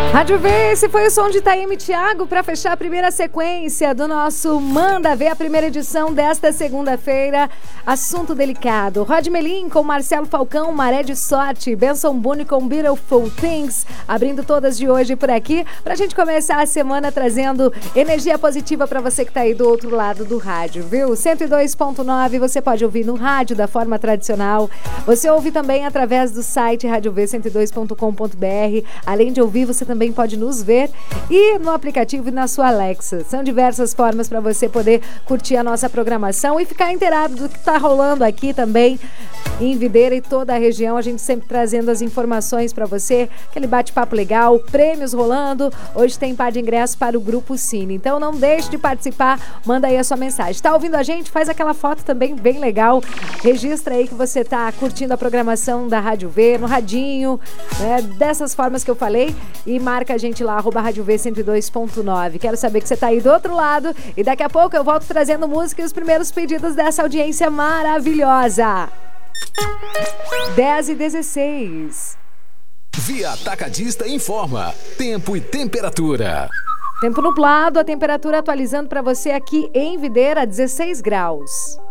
Rádio V, esse foi o som de Taime Thiago para fechar a primeira sequência do nosso Manda Ver, a primeira edição desta segunda-feira. Assunto delicado. Rod Melim com Marcelo Falcão, Maré de Sorte, Benson Boone com Beautiful Things, abrindo todas de hoje por aqui, pra gente começar a semana trazendo energia positiva para você que tá aí do outro lado do rádio, viu? 102.9, você pode ouvir no rádio da forma tradicional, você ouve também através do site radiov102.com.br, além de ouvir, você também pode nos ver e no aplicativo e na sua Alexa. São diversas formas para você poder curtir a nossa programação e ficar inteirado do que está rolando aqui também em Videira e toda a região. A gente sempre trazendo as informações para você, aquele bate-papo legal, prêmios rolando. Hoje tem par de ingressos para o Grupo Cine. Então não deixe de participar, manda aí a sua mensagem. Está ouvindo a gente? Faz aquela foto também bem legal. Registra aí que você está curtindo a programação da Rádio V, no radinho, né? Dessas formas que eu falei. E marca a gente lá, @Rádio V 102.9. Quero saber que você está aí do outro lado. E daqui a pouco eu volto trazendo música e os primeiros pedidos dessa audiência maravilhosa. 10h16. Via Atacadista informa. Tempo e temperatura. Tempo nublado, a temperatura atualizando para você aqui em Videira, 16 graus.